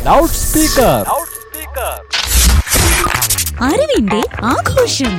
Loud speaker. അറിവിന്റെ ആഘോഷം.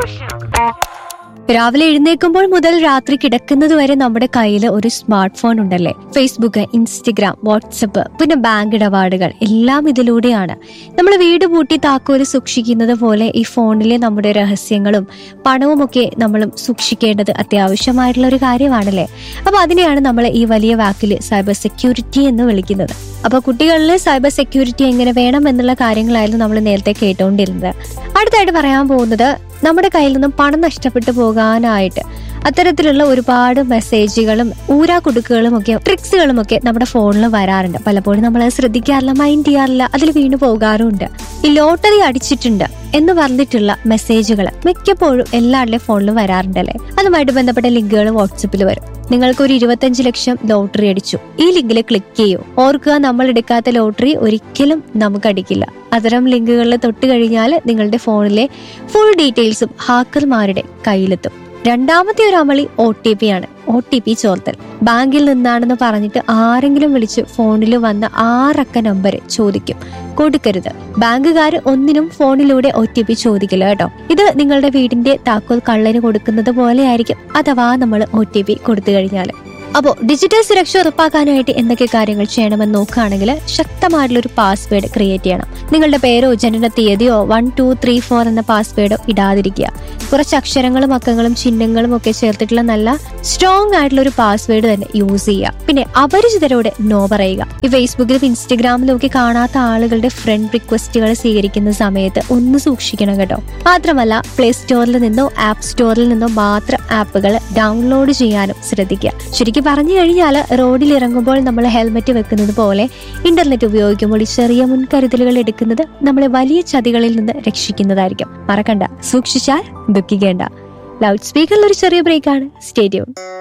രാവിലെ എഴുന്നേൽക്കുമ്പോൾ മുതൽ രാത്രി കിടക്കുന്നത് വരെ നമ്മുടെ കയ്യിൽ ഒരു സ്മാർട്ട് ഫോൺ ഉണ്ടല്ലേ. ഫേസ്ബുക്ക്, ഇൻസ്റ്റഗ്രാം, വാട്സപ്പ്, പിന്നെ ബാങ്ക് ഇടപാടുകൾ എല്ലാം ഇതിലൂടെയാണ്. നമ്മൾ വീട് പൂട്ടി താക്കോല് സൂക്ഷിക്കുന്നത് പോലെ ഈ ഫോണിലെ നമ്മുടെ രഹസ്യങ്ങളും പണവും ഒക്കെ നമ്മളും സൂക്ഷിക്കേണ്ടത് അത്യാവശ്യമായിട്ടുള്ള ഒരു കാര്യമാണല്ലേ. അപ്പൊ അതിനെയാണ് നമ്മൾ ഈ വലിയ വാക്കിൽ സൈബർ സെക്യൂരിറ്റി എന്ന് വിളിക്കുന്നത്. അപ്പൊ കുട്ടികളിൽ സൈബർ സെക്യൂരിറ്റി എങ്ങനെ വേണം എന്നുള്ള കാര്യങ്ങളായിരുന്നു നമ്മൾ നേരത്തെ കേട്ടുകൊണ്ടിരുന്നത്. അടുത്തായിട്ട് പറയാൻ പോകുന്നത്, നമ്മുടെ കയ്യിൽ നിന്നും പണം നഷ്ടപ്പെട്ടു പോകാനായിട്ട് അത്തരത്തിലുള്ള ഒരുപാട് മെസ്സേജുകളും ഊരാക്കുടുക്കുകളും ഒക്കെ ട്രിക്സുകളും ഒക്കെ നമ്മുടെ ഫോണിൽ വരാറുണ്ട്. പലപ്പോഴും നമ്മൾ ശ്രദ്ധിക്കാറില്ല, മൈൻഡ് ചെയ്യാറില്ല, അതിൽ വീണു പോകാറുണ്ട്. ഈ ലോട്ടറി അടിച്ചിട്ടുണ്ട് എന്ന് പറഞ്ഞിട്ടുള്ള മെസ്സേജുകൾ മിക്കപ്പോഴും എല്ലാവരുടെയും ഫോണിലും വരാറുണ്ടല്ലേ. അതുമായിട്ട് ബന്ധപ്പെട്ട ലിങ്കുകൾ വാട്സപ്പിൽ വരും. നിങ്ങൾക്ക് ഒരു 25 ലക്ഷം ലോട്ടറി അടിച്ചു, ഈ ലിങ്കിൽ ക്ലിക്ക് ചെയ്യൂ. ഓർക്കുക, നമ്മൾ എടുക്കാത്ത ലോട്ടറി ഒരിക്കലും നമുക്ക് അടിക്കില്ല. അത്തരം ലിങ്കുകളിൽ തൊട്ട് കഴിഞ്ഞാൽ നിങ്ങളുടെ ഫോണിലെ ഫുൾ ഡീറ്റെയിൽസും ഹാക്കർമാരുടെ കയ്യിലെത്തും. രണ്ടാമത്തെ ഒരു അമളി OTP ആണ്. OTP ചോർത്തൽ. ബാങ്കിൽ നിന്നാണെന്ന് പറഞ്ഞിട്ട് ആരെങ്കിലും വിളിച്ച് ഫോണിൽ വന്ന 6 അക്ക നമ്പർ ചോദിക്കും, കൊടുക്കരുത്. ബാങ്കുകാർ ഒന്നിനും ഫോണിലൂടെ OTP ചോദിക്കില്ല കേട്ടോ. ഇത് നിങ്ങളുടെ വീടിന്റെ താക്കോൽ കള്ളന് കൊടുക്കുന്നത് പോലെ ആയിരിക്കും, അഥവാ നമ്മൾ OTP കൊടുത്തു കഴിഞ്ഞാൽ. അപ്പോൾ ഡിജിറ്റൽ സുരക്ഷ ഉറപ്പാക്കാനായിട്ട് എന്തൊക്കെ കാര്യങ്ങൾ ചെയ്യണമെന്ന് നോക്കുകയാണെങ്കിൽ, ശക്തമായിട്ടുള്ള ഒരു പാസ്വേഡ് ക്രിയേറ്റ് ചെയ്യണം. നിങ്ങളുടെ പേരോ ജനന തീയതിയോ 1234 എന്ന പാസ്വേഡോ ഇടാതിരിക്കുക. കുറച്ച് അക്ഷരങ്ങളും അക്കങ്ങളും ചിഹ്നങ്ങളും ഒക്കെ ചേർത്തിട്ടുള്ള നല്ല സ്ട്രോങ് ആയിട്ടുള്ള ഒരു പാസ്വേഡ് തന്നെ യൂസ് ചെയ്യുക. പിന്നെ അപരിചിതരോട് നോ പറയുക. ഈ ഫേസ്ബുക്കിലും ഇൻസ്റ്റഗ്രാമിലും ഒക്കെ കാണാത്ത ആളുകളുടെ ഫ്രണ്ട് റിക്വസ്റ്റുകൾ സ്വീകരിക്കുന്ന സമയത്ത് ഒന്ന് സൂക്ഷിക്കണം കേട്ടോ. മാത്രമല്ല, പ്ലേ സ്റ്റോറിൽ നിന്നോ ആപ്പ് സ്റ്റോറിൽ നിന്നോ മാത്രം ആപ്പുകൾ ഡൗൺലോഡ് ചെയ്യാനും ശ്രദ്ധിക്കുക. ശരിക്കും പറഞ്ഞു കഴിഞ്ഞാൽ, റോഡിൽ ഇറങ്ങുമ്പോൾ നമ്മൾ ഹെൽമെറ്റ് വെക്കുന്നത് പോലെ ഇന്റർനെറ്റ് ഉപയോഗിക്കുമ്പോൾ ഈ ചെറിയ മുൻകരുതലുകൾ എടുക്കുന്നത് നമ്മളെ വലിയ ചതികളിൽ നിന്ന് രക്ഷിക്കുന്നതായിരിക്കും. മറക്കണ്ട, സൂക്ഷിച്ചാൽ ദുഃഖിക്കേണ്ട. ലൗഡ് സ്പീക്കറിൽ ഒരു ചെറിയ ബ്രേക്കാണ്. Stay tune.